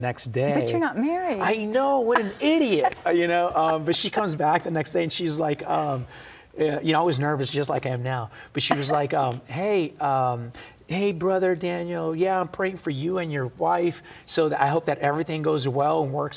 next day. But you're not married. I know, what an idiot, you know. But she comes back the next day and she's like, you know, I was nervous just like I am now. But she was like, hey, hey, brother Daniel, yeah, I'm praying for you and your wife, so that I hope that everything goes well and works